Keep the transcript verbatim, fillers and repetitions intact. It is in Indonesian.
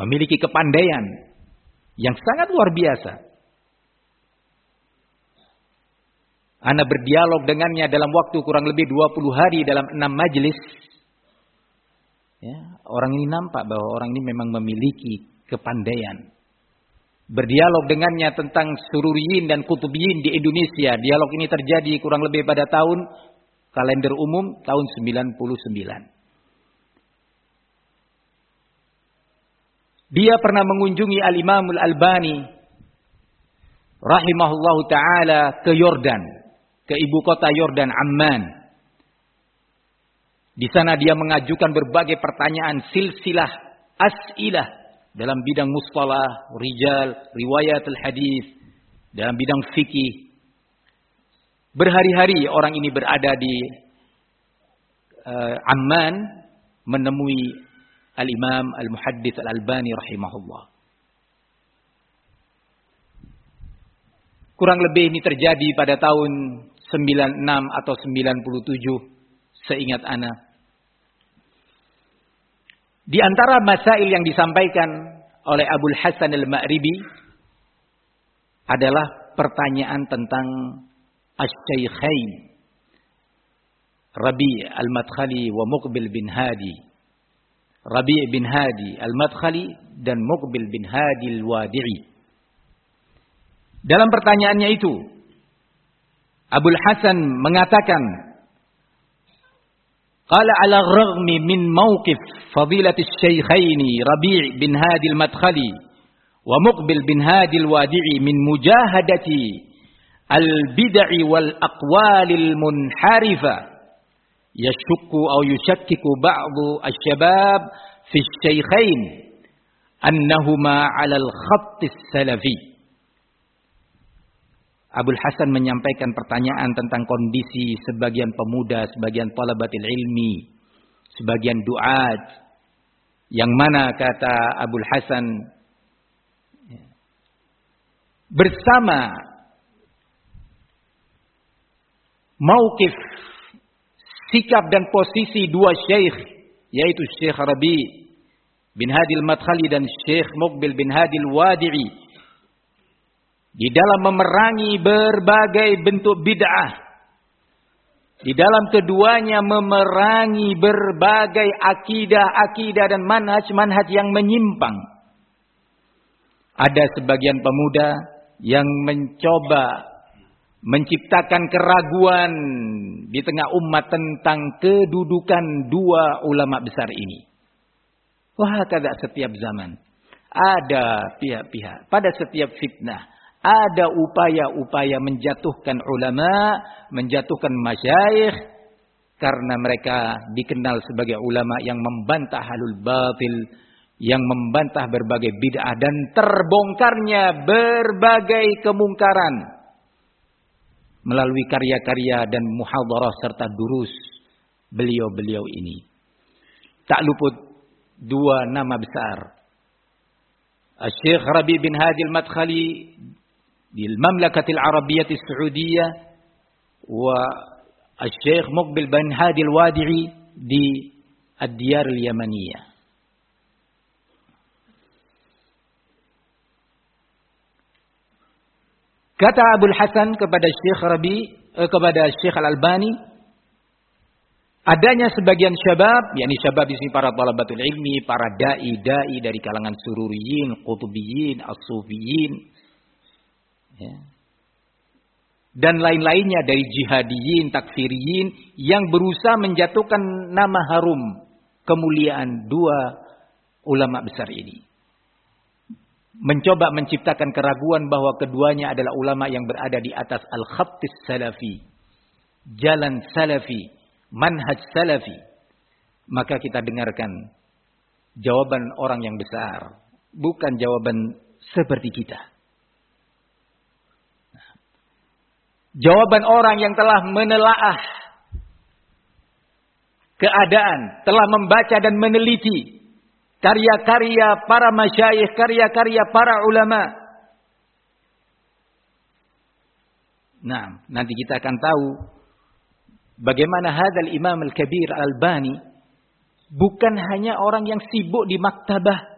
memiliki kepandaian yang sangat luar biasa. Ana berdialog dengannya dalam waktu kurang lebih dua puluh hari dalam enam majelis. Ya, orang ini nampak bahwa orang ini memang memiliki kepandaian. Berdialog dengannya tentang sururiyin dan kutubiyin di Indonesia. Dialog ini terjadi kurang lebih pada tahun kalender umum tahun sembilan puluh sembilan. Dia pernah mengunjungi Al-Imam Al-Albani rahimahullahu taala ke Yordan, ke ibu kota Yordan, Amman. Di sana dia mengajukan berbagai pertanyaan, silsilah as'ilah dalam bidang mustalah, rijal, riwayat al-hadis, dalam bidang fikih. Berhari-hari orang ini berada di uh, Amman menemui Al-Imam Al-Muhaddits Al-Albani rahimahullah. Kurang lebih ini terjadi pada tahun sembilan puluh enam atau sembilan puluh tujuh, seingat ana. Di antara masail yang disampaikan oleh Abul Hasan Al-Ma'ribi adalah pertanyaan tentang Asy-Syaikhain Rabi' Al-Madkhali wa Muqbil bin Hadi. Rabi' bin Hadi Al-Madkhali dan Muqbil bin Hadi Al-Wadi'i. Dalam pertanyaannya itu, Abul Hasan mengatakan, qala ala raghmi min mawqif fadilatis syaikhaini Rabi' bin Hadi Al-Madkhali wa Muqbil bin Hadi Al-Wadi'i min mujahadati al-bid'i wal aqwalil munharifa yashukku aw yushakkiku ba'du asy-syabab fi asy-syaikhain annahuma 'ala al-khatt as-salafi. Abul Hasan menyampaikan pertanyaan tentang kondisi sebagian pemuda, sebagian talabatil ilmi, sebagian duat, yang mana kata Abul Hasan bersama mauqif, sikap dan posisi dua syekh, yaitu Syekh Rabi' bin Hadi Al-Madkhali dan Syekh Muqbil bin Hadi Al-Wadi'i, di dalam memerangi berbagai bentuk bid'ah, di dalam keduanya memerangi berbagai akidah-akidah dan manhaj-manhaj yang menyimpang. Ada sebagian pemuda yang mencoba menciptakan keraguan di tengah umat tentang kedudukan dua ulama besar ini. Wah, kada setiap zaman ada pihak-pihak, pada setiap fitnah ada upaya-upaya menjatuhkan ulama, menjatuhkan masyayikh, karena mereka dikenal sebagai ulama yang membantah halul batil, yang membantah berbagai bid'ah dan terbongkarnya berbagai kemungkaran melalui karya-karya dan muhadharah serta durus beliau-beliau ini. Tak luput dua nama besar, Syekh Rabi' bin Hadi Al-Madkhali di Mamlakatil Arabiyyah As-Saudiyah wa Syekh Muqbil bin Hadi Al-Wadi'i di Ad-Diyar Al-Yamaniyah. Kata Abul Hasan kepada Syekh Rabi, eh, kepada Syekh Al-Albani, adanya sebagian syabab, yakni syabab di sini para talabatul ilmi, para dai-dai dari kalangan sururiyin, qutubiyin, as-sufiyin, ya, dan lain-lainnya dari jihadiyin, takfiriyin, yang berusaha menjatuhkan nama harum, kemuliaan dua ulama besar ini. Mencoba menciptakan keraguan bahwa keduanya adalah ulama yang berada di atas al-khattis salafi, jalan salafi, manhaj salafi. Maka kita dengarkan jawaban orang yang besar, bukan jawaban seperti kita. Jawaban orang yang telah menelaah keadaan, telah membaca dan meneliti karya-karya para masyayikh, karya-karya para ulama. Nah, nanti kita akan tahu bagaimana hadzal Imam Al-Kabir Al-Albani bukan hanya orang yang sibuk di maktabah